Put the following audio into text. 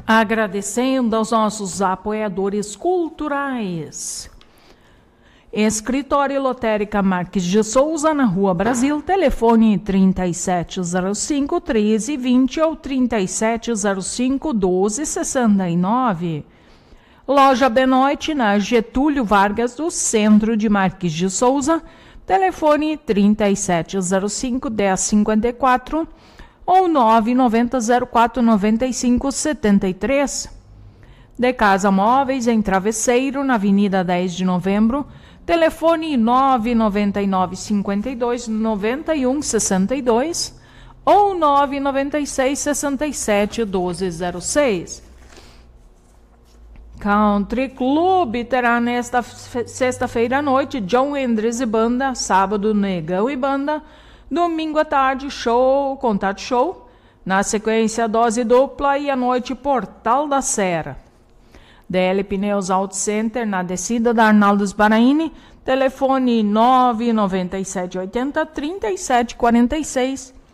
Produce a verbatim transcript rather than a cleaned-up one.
Agradecendo aos nossos apoiadores culturais. Escritório Lotérica Marques de Souza, na Rua Brasil, telefone trinta e sete zero cinco, treze vinte ou trinta e sete zero cinco, doze sessenta e nove. Loja Benoit, na Getúlio Vargas, do centro de Marques de Souza, telefone trinta e sete zero cinco, dez cinquenta e quatro ou nove nove zero zero quatro nove cinco sete três. De Casa Móveis, em Travesseiro, na Avenida dez de Novembro, telefone nove nove nove cinco dois nove um seis dois ou nove nove seis seis sete doze zero seis. Country Club terá nesta sexta-feira à noite John Endres e Banda, sábado Negão e Banda, domingo à tarde show, contato show, na sequência dose dupla e à noite Portal da Serra. D L Pneus Auto Center, na descida da Arnaldo Sbaraini, telefone nove nove sete oito zero, três sete quatro seis